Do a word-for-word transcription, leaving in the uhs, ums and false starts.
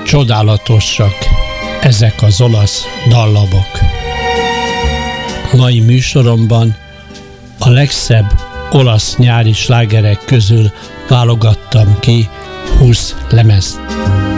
Csodálatosak ezek az olasz dallamok. Mai műsoromban a legszebb olasz nyári slágerek közül válogattam ki húsz lemezt.